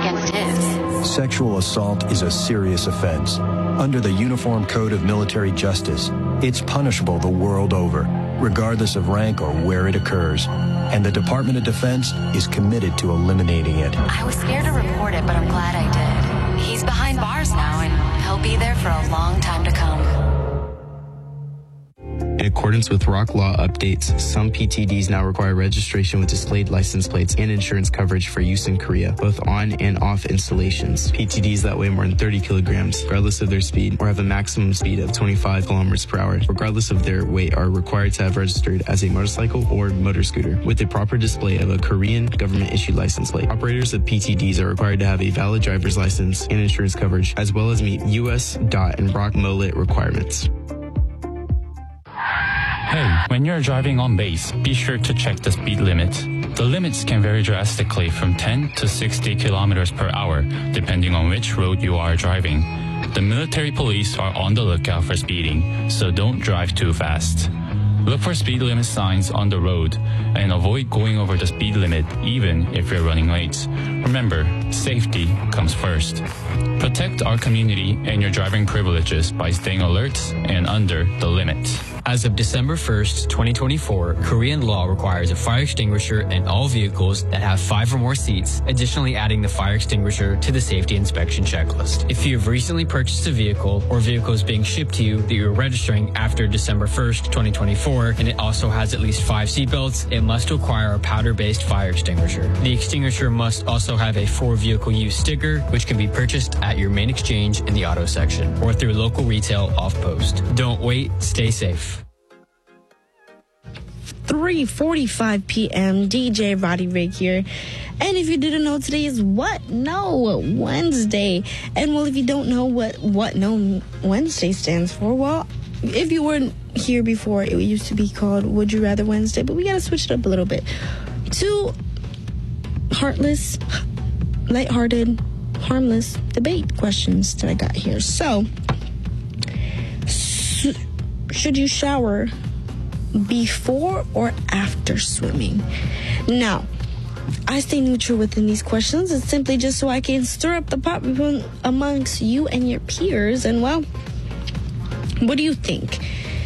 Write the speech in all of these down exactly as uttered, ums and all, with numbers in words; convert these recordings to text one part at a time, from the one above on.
against his. Sexual assault is a serious offense. Under the Uniform Code of Military Justice, it's punishable the world over, regardless of rank or where it occurs. And the Department of Defense is committed to eliminating it. I was scared to report it, but I'm glad I did. He's behind bars now, and he'll be there for a long time to come. In accordance with Rock Law updates, some P T Ds now require registration with displayed license plates and insurance coverage for use in Korea, both on and off installations. P T Ds that weigh more than thirty kilograms, regardless of their speed, or have a maximum speed of twenty-five kilometers per hour, regardless of their weight, are required to have registered as a motorcycle or motor scooter with a proper display of a Korean government-issued license plate. Operators of P T Ds are required to have a valid driver's license and insurance coverage, as well as meet U S D O T and R O C M O L I T requirements. Hey, when you're driving on base, be sure to check the speed limit. The limits can vary drastically from ten to sixty kilometers per hour, depending on which road you are driving. The military police are on the lookout for speeding, so don't drive too fast. Look for speed limit signs on the road and avoid going over the speed limit even if you're running late. Remember, safety comes first. Protect our community and your driving privileges by staying alert and under the limit. As of December first, twenty twenty-four, Korean law requires a fire extinguisher in all vehicles that have five or more seats, additionally adding the fire extinguisher to the safety inspection checklist. If you have recently purchased a vehicle or vehicle is being shipped to you that you're registering after December first, twenty twenty-four, and it also has at least five seatbelts, it must require a powder-based fire extinguisher. The extinguisher must also have a for vehicle use sticker, which can be purchased at your main exchange in the auto section or through local retail off-post. Don't wait, stay safe. three forty-five p.m. D J Roddy Rig here. And if you didn't know, today is What No Wednesday. And well, if you don't know what What No Wednesday stands for, well, if you weren't here before, it used to be called Would You Rather Wednesday, but we gotta switch it up a little bit to heartless, lighthearted, harmless debate questions that I got here. So, s- should you shower before or after swimming? Now, I stay neutral within these questions. It's simply just so I can stir up the pot amongst you and your peers. And well, what do you think?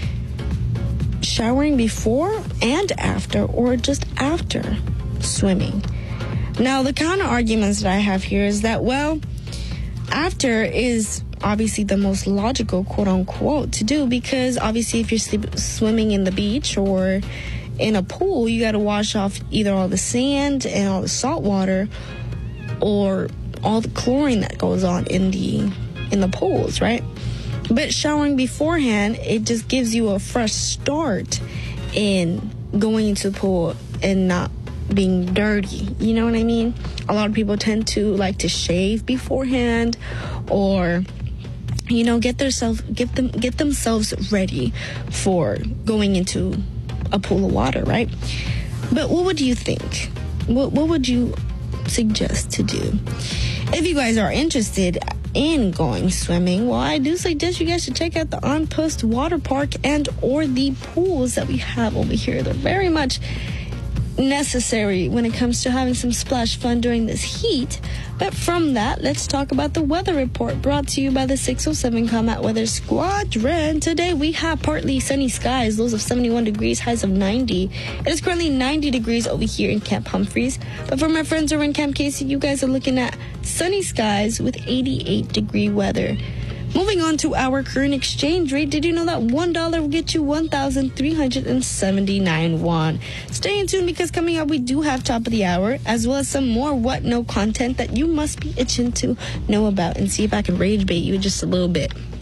Showering before and after, or just after swimming? Now, the counter arguments that I have here is that, well, after is obviously the most logical, quote unquote, to do, because obviously if you're sleep- swimming in the beach or in a pool, you got to wash off either all the sand and all the salt water or all the chlorine that goes on in the in the pools, right? But showering beforehand, it just gives you a fresh start in going into the pool and not being dirty. You know what I mean? A lot of people tend to like to shave beforehand, or you know, get themselves get them get themselves ready for going into a pool of water, right? But what would you think? What what would you suggest to do? If you guys are interested in going swimming, well, I do suggest you guys should check out the On Post Water Park and or the pools that we have over here. They're very much necessary when it comes to having some splash fun during this heat. But from that, let's talk about the weather report brought to you by the six oh seven Combat Weather Squadron. Today we have partly sunny skies, lows of seventy-one degrees, highs of ninety. It is currently ninety degrees over here in Camp Humphreys. But for my friends over in Camp Casey, you guys are looking at sunny skies with eighty-eight degree weather. Moving on to our current exchange rate, did you know that one dollar will get you one thousand three hundred seventy-nine won? Stay in tune, because coming up we do have top of the hour, as well as some more What No content that you must be itching to know about, and see if I can rage bait you just a little bit.